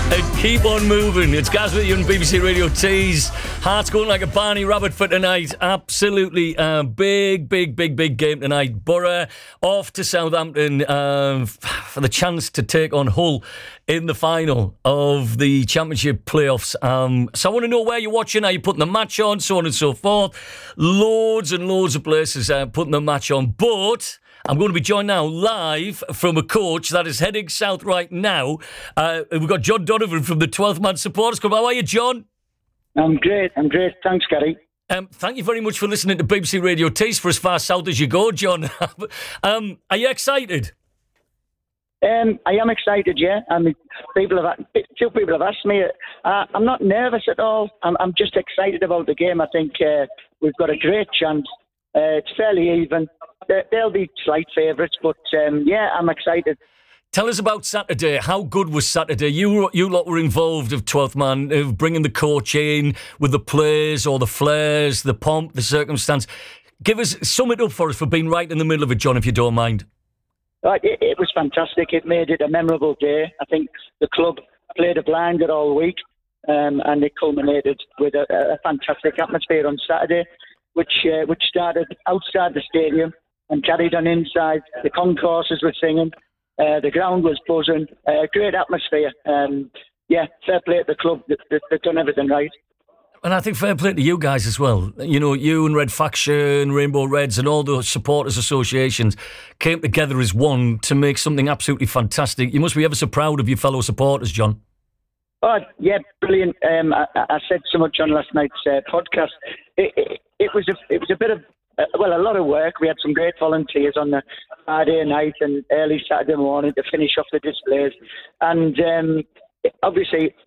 And keep on moving. It's Gaz with you on BBC Radio Tees. Heart's going like a Barney Rabbit for tonight. Absolutely big game tonight. Borough off to Southampton for the chance to take on Hull in the final of the Championship playoffs. So I want to know where you're watching. Are you putting the match on? So on and so forth. Loads and loads of places putting the match on. But I'm going to be joined now live from a coach that is heading south right now. We've got John Donovan from the 12th Man Supporters Club. How are you, John? I'm great. Thanks, Gary. Thank you very much for listening to BBC Radio Taste for as far south as you go, John. Are you excited? I am excited, yeah. I mean, two people have asked me. I'm not nervous at all. I'm just excited about the game. I think we've got a great chance. It's fairly even. They'll be slight favourites, but yeah, I'm excited. Tell us about Saturday. How good was Saturday? You lot were involved of 12th Man, of bringing the coach in with the players or the flares, the pomp, the circumstance. Sum it up for us for being right in the middle of it, John, if you don't mind. It was fantastic. It made it a memorable day. I think the club played a blinder all week, and it culminated with a fantastic atmosphere on Saturday, which started outside the stadium and carried on inside. The concourses were singing. The ground was buzzing. Great atmosphere. Yeah, fair play to the club. They've done everything right. And I think fair play to you guys as well. You know, you and Red Faction, Rainbow Reds and all the supporters associations came together as one to make something absolutely fantastic. You must be ever so proud of your fellow supporters, John. Oh, yeah, brilliant. I said so much on last night's podcast. It was a bit of, a lot of work. We had some great volunteers on the Friday night and early Saturday morning to finish off the displays. And obviously,